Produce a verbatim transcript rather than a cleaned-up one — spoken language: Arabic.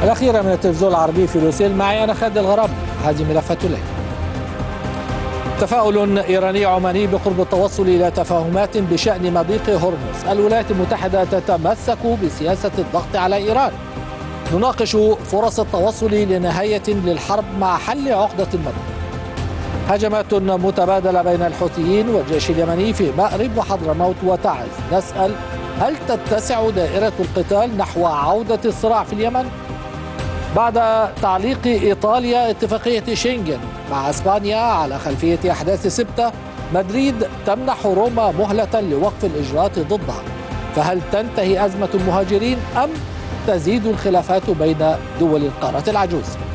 الأخيرة من التلفزيون العربي في روسيل، معي أنا خالد الغرام. هذه ملفات الليل. تفاؤل إيراني عماني بقرب التوصل إلى تفاهمات بشأن مضيق هرمز. الولايات المتحدة تتمسك بسياسة الضغط على إيران. نناقش فرص التوصل لنهاية للحرب مع حل عقدة المضيق. هجمات متبادلة بين الحوثيين والجيش اليمني في مأرب وحضرموت وتعز. نسأل: هل تتسع دائرة القتال نحو عودة الصراع في اليمن؟ بعد تعليق إيطاليا اتفاقية شنغن مع إسبانيا على خلفية أحداث سبتة، مدريد تمنح روما مهلة لوقف الإجراءات ضدها. فهل تنتهي أزمة المهاجرين أم تزيد الخلافات بين دول القارة العجوز؟